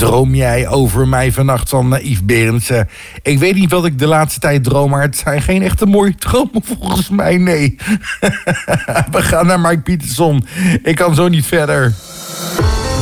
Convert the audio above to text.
droom jij over mij vannacht van Yves Berendsen? Ik weet niet wat ik de laatste tijd droom, maar het zijn geen echte mooie dromen volgens mij, nee. We gaan naar Mike Pietersson. Ik kan zo niet verder.